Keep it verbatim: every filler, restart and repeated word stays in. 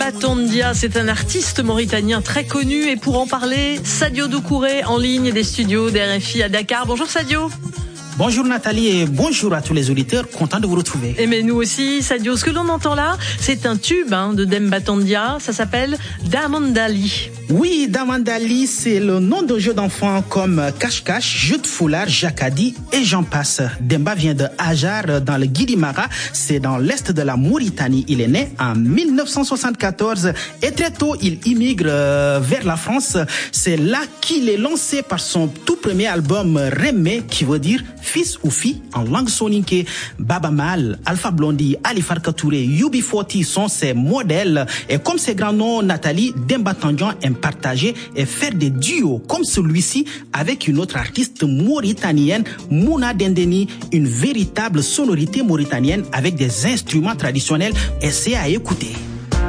Demba Tondia, c'est un artiste mauritanien très connu et pour en parler, Sadio Doucouré en ligne des studios d'R F I à Dakar. Bonjour Sadio. Bonjour Nathalie et bonjour à tous les auditeurs, content de vous retrouver. Et mais nous aussi Sadio, ce que l'on entend là, c'est un tube hein, de Demba Tondia, ça s'appelle Damandali. Oui, Damandali, c'est le nom de jeux d'enfants comme cache-cache, jeu de foulard, jacadi et j'en passe. Demba vient de Ajar dans le Guidimara, c'est dans l'est de la Mauritanie. Il est né en mille neuf cent soixante-quatorze et très tôt il immigre vers la France. C'est là qu'il est lancé par son tout premier album Rémé, qui veut dire fils ou fille en langue soninké. Baba Mal, Alpha Blondy, Ali Farka Touré, U B quarante sont ses modèles. Et comme ses grands noms, Nathalie, Demba Tondia aime partager et faire des duos comme celui-ci avec une autre artiste mauritanienne, Mouna Dendeni, une véritable sonorité mauritanienne avec des instruments traditionnels. Essayez à écouter.